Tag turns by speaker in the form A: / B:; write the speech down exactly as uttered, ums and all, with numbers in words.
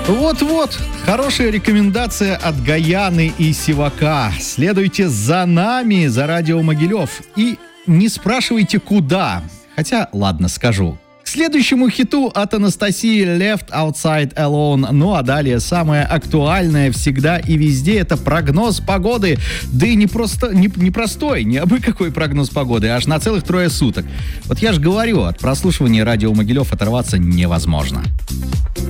A: Вот-вот, хорошая рекомендация от Гаяны и Сивака. Следуйте за нами, за радио Могилев. И не спрашивайте, куда. Хотя, ладно, скажу. К следующему хиту от Анастасии «Left Outside Alone». Ну а далее самое актуальное всегда и везде — это прогноз погоды. Да и не просто, не, не простой, не абы какой прогноз погоды, аж на целых трое суток. Вот я же говорю, от прослушивания радио Могилев оторваться невозможно.